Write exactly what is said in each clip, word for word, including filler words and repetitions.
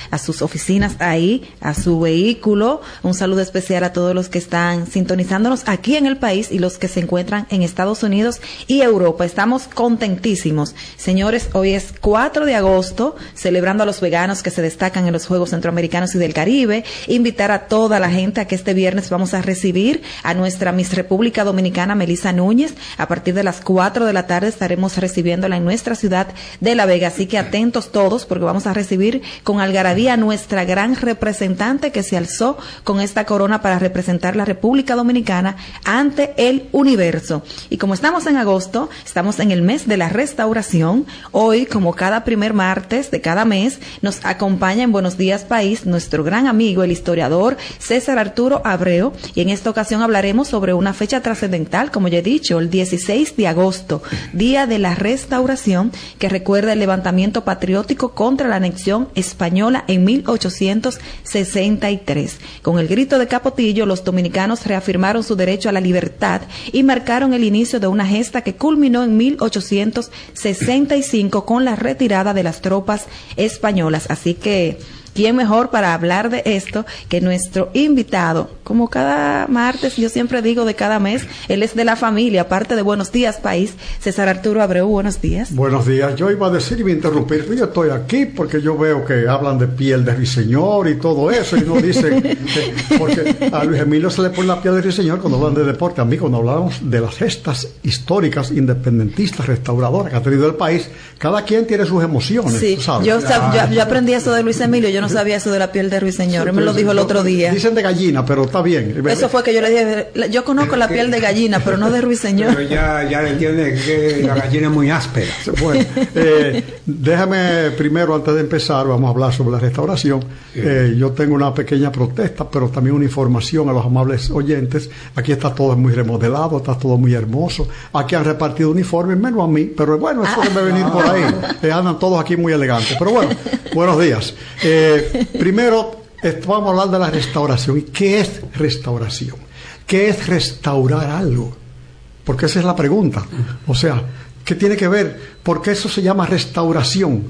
a sus oficinas ahí, a su vehículo. Un saludo especial a todos los que están sintonizándonos aquí en el país y los que se encuentran en Estados Unidos y Europa. Estamos contentísimos. Señores, hoy es cuatro de agosto, celebrando a los veganos que se destacan en los Juegos Centroamericanos y del Caribe. Invitar a toda la gente a que este viernes vamos a recibir a nuestra Miss República Dominicana, Melissa Núñez. A partir de las cuatro de la tarde estaremos recibiéndola en nuestra ciudad de La Vega. Así que atentos todos, porque vamos a recibir con algarabía a nuestra gran representante que se alzó con esta corona para representar la República Dominicana ante el universo. Y como estamos en agosto, estamos en el mes de la restauración. Hoy, como cada primer martes de cada mes, nos acompaña en Buenos Días País nuestro gran amigo, el historiador César Arturo Abreu, y en esta ocasión hablaremos sobre una fecha trascendental, como ya he dicho, el dieciséis de agosto, Día de la Restauración, que recuerda el levantamiento patriótico contra la anexión española en mil ochocientos sesenta y tres. Con el grito de Capotillo, los dominicanos reafirmaron su derecho a la libertad y marcaron el inicio de una gesta que culminó en mil ochocientos sesenta y cinco con la retirada de las tropas españolas. Así que ¿quién mejor para hablar de esto que nuestro invitado? Como cada martes, yo siempre digo de cada mes, él es de la familia, aparte de Buenos Días País, César Arturo Abreu. Buenos días. Buenos días. Yo iba a decir y me interrumpir, yo estoy aquí porque yo veo que hablan de piel de ruiseñor y todo eso, y no dicen, que, porque a Luis Emilio se le pone la piel de ruiseñor cuando hablan de deporte. A mí, cuando hablamos de las gestas históricas, independentistas, restauradoras que ha tenido el país, cada quien tiene sus emociones. Sí, ¿sabes? yo, sab, yo, yo aprendí eso de Luis Emilio, yo no sabía eso de la piel de ruiseñor, sí, él me lo dijo el otro día. Dicen de gallina, pero está bien. Eso fue que yo le dije, yo conozco la piel de gallina, pero no de ruiseñor. Pero ya, ya entiende que la gallina es muy áspera. Bueno, eh, déjame primero, antes de empezar, vamos a hablar sobre la restauración. Sí. Eh, yo tengo una pequeña protesta, pero también una información a los amables oyentes. Aquí está todo muy remodelado, está todo muy hermoso. Aquí han repartido uniformes, menos a mí, pero bueno, eso debe venir por ahí. Eh, andan todos aquí muy elegantes. Pero bueno, buenos días. Eh, primero, vamos a hablar de la restauración. ¿Y qué es restauración? ¿Qué es restaurar algo? Porque esa es la pregunta. O sea, ¿qué tiene que ver? ¿Por qué eso se llama restauración?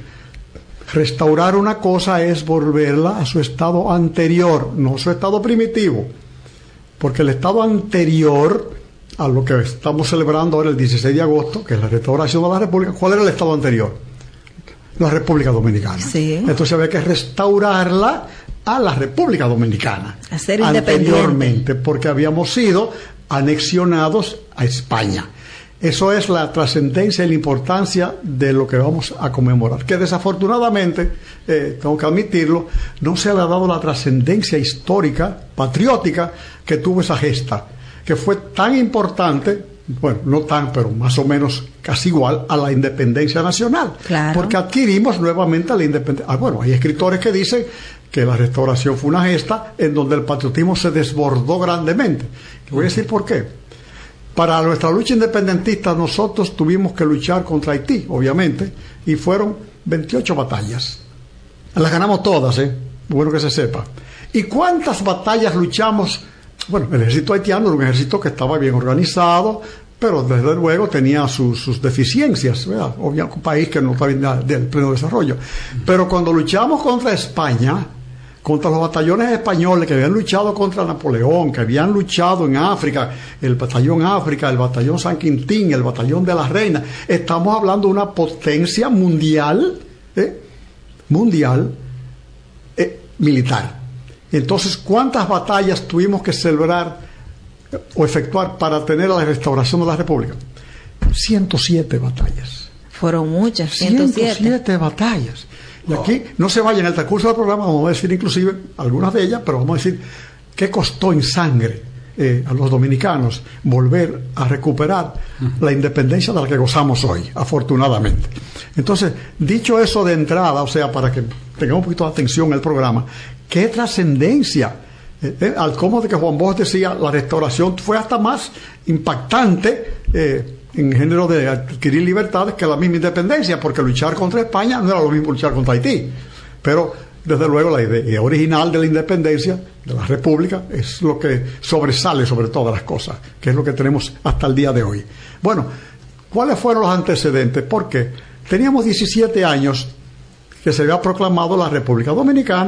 Restaurar una cosa es volverla a su estado anterior, no a su estado primitivo. Porque el estado anterior a lo que estamos celebrando ahora el dieciséis de agosto, que es la restauración de la República, ¿cuál era el estado anterior? La República Dominicana. Sí. Entonces había que restaurarla a la República Dominicana. A ser independiente. Anteriormente, porque habíamos sido anexionados a España. Eso es la trascendencia y la importancia de lo que vamos a conmemorar. Que desafortunadamente, eh, tengo que admitirlo, no se le ha dado la trascendencia histórica, patriótica, que tuvo esa gesta, que fue tan importante, bueno, no tan, pero más o menos casi igual a la independencia nacional. Claro. Porque adquirimos nuevamente la independencia. Ah, bueno, hay escritores que dicen que la restauración fue una gesta en donde el patriotismo se desbordó grandemente. Le voy a decir por qué. Para nuestra lucha independentista nosotros tuvimos que luchar contra Haití, obviamente, y fueron veintiocho batallas. Las ganamos todas, ¿eh? Bueno que se sepa. ¿Y cuántas batallas luchamos? Bueno, el ejército haitiano era un ejército que estaba bien organizado, pero desde luego tenía sus, sus deficiencias, ¿verdad? Obviamente un país que no estaba en del pleno desarrollo. Pero cuando luchamos contra España, contra los batallones españoles que habían luchado contra Napoleón, que habían luchado en África, el batallón África, el batallón San Quintín, el batallón de la Reina, estamos hablando de una potencia mundial, ¿eh? mundial, eh, militar. Entonces, ¿cuántas batallas tuvimos que celebrar o efectuar para tener la restauración de la República? ciento siete batallas. Fueron muchas, ciento siete. ciento siete batallas. Y aquí, no se vayan, en el transcurso del programa vamos a decir inclusive algunas de ellas, pero vamos a decir qué costó en sangre eh, a los dominicanos volver a recuperar uh-huh. la independencia de la que gozamos hoy, afortunadamente. Entonces, dicho eso de entrada, o sea, para que tengamos un poquito de atención al programa, qué trascendencia, eh, eh, al cómo de que Juan Bosch decía, la restauración fue hasta más impactante eh, en género de adquirir libertades que la misma independencia, porque luchar contra España no era lo mismo luchar contra Haití. Pero, desde luego, la idea original de la independencia, de la República, es lo que sobresale sobre todas las cosas, que es lo que tenemos hasta el día de hoy. Bueno, ¿cuáles fueron los antecedentes? Porque teníamos diecisiete años que se había proclamado la República Dominicana,